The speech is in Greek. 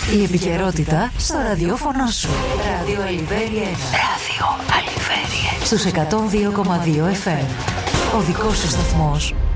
Η επικαιρότητα στο ραδιόφωνο σου. Ράδιο Αλιβέρι 1. Ράδιο Αλιβέρι 1. Στους 102,2 FM. Ο δικός σου σταθμός.